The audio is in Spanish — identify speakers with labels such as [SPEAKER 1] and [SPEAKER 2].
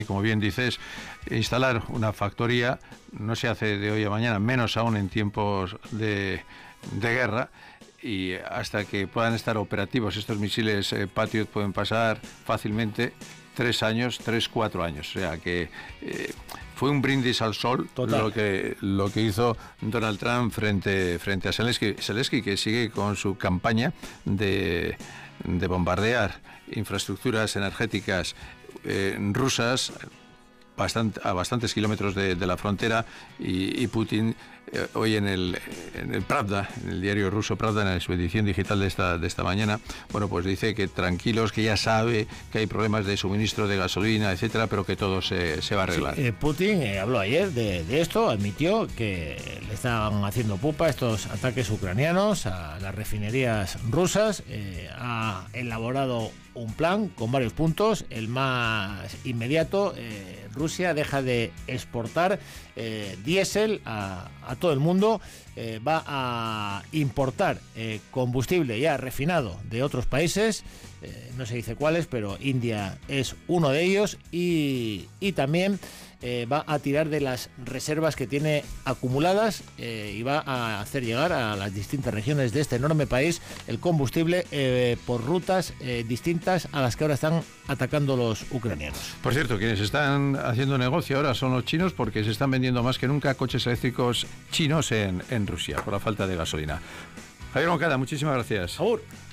[SPEAKER 1] Y como bien dices, instalar una factoría no se hace de hoy a mañana, menos aún en tiempos de guerra. Y hasta que puedan estar operativos estos misiles Patriot pueden pasar fácilmente 4 años. O sea que fue un brindis al sol lo que hizo Donald Trump frente a Zelensky, que sigue con su campaña de bombardear infraestructuras energéticas rusas a bastantes kilómetros de la frontera, y Putin hoy en el Pravda, en el diario ruso Pravda, en su edición digital de esta mañana, bueno, pues dice que tranquilos, que ya sabe que hay problemas de suministro de gasolina, etcétera, pero que todo se va a arreglar.
[SPEAKER 2] Sí, Putin habló ayer de esto, admitió que le estaban haciendo pupa estos ataques ucranianos a las refinerías rusas. Ha elaborado un plan con varios puntos. El más inmediato, Rusia deja de exportar diésel a todo el mundo, va a importar combustible ya refinado de otros países, no se dice cuáles, pero India es uno de ellos, y también va a tirar de las reservas que tiene acumuladas y va a hacer llegar a las distintas regiones de este enorme país el combustible por rutas distintas a las que ahora están atacando los ucranianos.
[SPEAKER 1] Por cierto, quienes están haciendo negocio ahora son los chinos, porque se están vendiendo más que nunca coches eléctricos chinos en Rusia por la falta de gasolina. Javier Moncada, muchísimas gracias.
[SPEAKER 2] Agur.